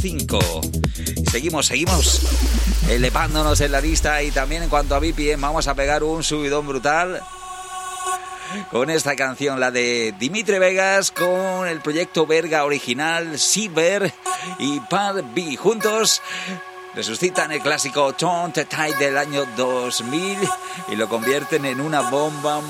5. Seguimos elevándonos en la lista, y también en cuanto a BPM vamos a pegar un subidón brutal con esta canción, la de Dimitri Vegas, con el proyecto belga original Silver y Pad B. Juntos resucitan el clásico Turn the Tide del año 2000 y lo convierten en una bomba